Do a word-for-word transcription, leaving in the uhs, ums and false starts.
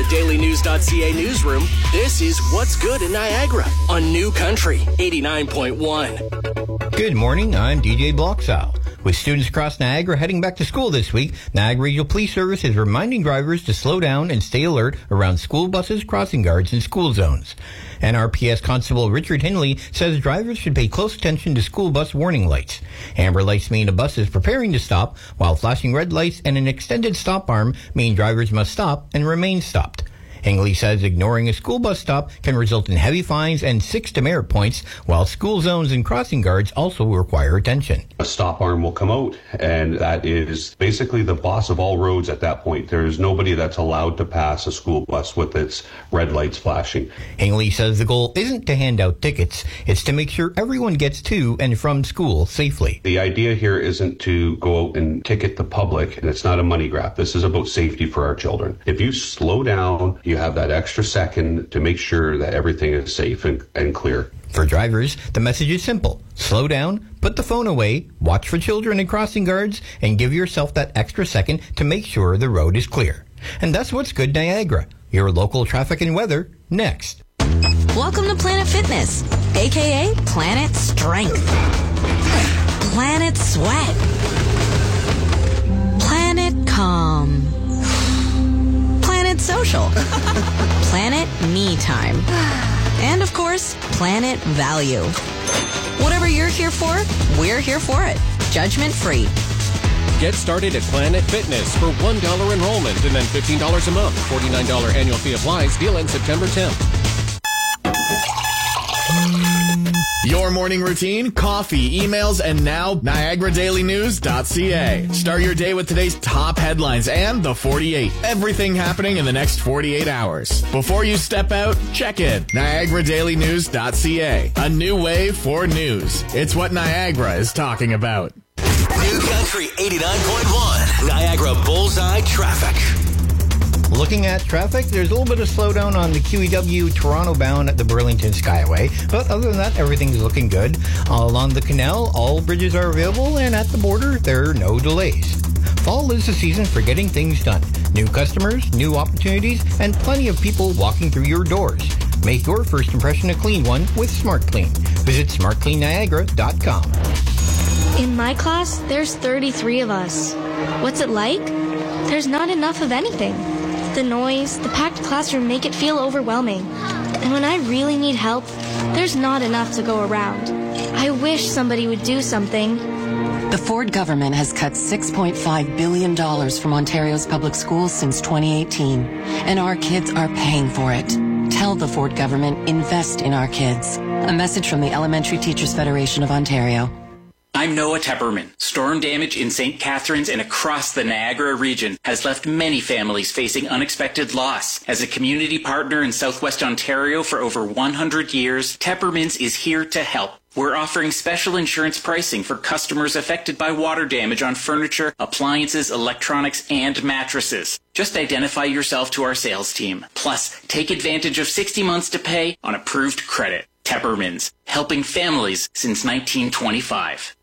Daily News dot C A newsroom, this is What's Good in Niagara on New Country eighty-nine point one. Good morning, I'm D J Bloxall. With students across Niagara heading back to school this week, Niagara Regional Police Service is reminding drivers to slow down and stay alert around school buses, crossing guards, and school zones. N R P S Constable Richard Hinley says drivers should pay close attention to school bus warning lights. Amber lights mean a bus is preparing to stop, while flashing red lights and an extended stop arm mean drivers must stop and remain stopped. Hingley says ignoring a school bus stop can result in heavy fines and six demerit points, while school zones and crossing guards also require attention. A stop arm will come out, and that is basically the boss of all roads at that point. There is nobody that's allowed to pass a school bus with its red lights flashing. Hingley says the goal isn't to hand out tickets, it's to make sure everyone gets to and from school safely. The idea here isn't to go out and ticket the public, and it's not a money grab. This is about safety for our children. If you slow down, you have that extra second to make sure that everything is safe and, and clear. For drivers, the message is simple. Slow down, put the phone away, watch for children and crossing guards, and give yourself that extra second to make sure the road is clear. And that's What's Good Niagara. Your local traffic and weather, next. Welcome to Planet Fitness, a k a. Planet Strength, Planet Sweat, Planet Calm, Planet Social, Planet Me Time, and of course, Planet Value. Whatever you're here for, we're here for it. Judgment free. Get started at Planet Fitness for one dollar enrollment and then fifteen dollars a month. forty-nine dollars annual fee applies. Deal ends September tenth. Your morning routine, coffee, emails, and now Niagara Daily News dot C A. Start your day with today's top headlines and the forty-eight. Everything happening in the next forty-eight hours. Before you step out, check in. Niagara Daily News dot C A. A new way for news. It's what Niagara is talking about. New Country eighty-nine point one. Niagara Bullseye Traffic. Looking at traffic, there's a little bit of slowdown on the Q E W Toronto bound at the Burlington Skyway, but other than that, everything's looking good. Along the canal, all bridges are available, and at the border, there are no delays. Fall is the season for getting things done. New customers, new opportunities, and plenty of people walking through your doors. Make your first impression a clean one with Smart Clean. Visit smart clean niagara dot com. In my class, there's thirty-three of us. What's it like? There's not enough of anything. The noise, the packed classroom make it feel overwhelming. And when I really need help, there's not enough to go around. I wish somebody would do something. The Ford government has cut six point five billion dollars from Ontario's public schools since twenty eighteen, and our kids are paying for it. Tell the Ford government, invest in our kids. A message from the Elementary Teachers Federation of Ontario. I'm Noah Tepperman. Storm damage in Saint Catharines and across the Niagara region has left many families facing unexpected loss. As a community partner in Southwest Ontario for over one hundred years, Tepperman's is here to help. We're offering special insurance pricing for customers affected by water damage on furniture, appliances, electronics, and mattresses. Just identify yourself to our sales team. Plus, take advantage of sixty months to pay on approved credit. Tepperman's, helping families since nineteen twenty-five.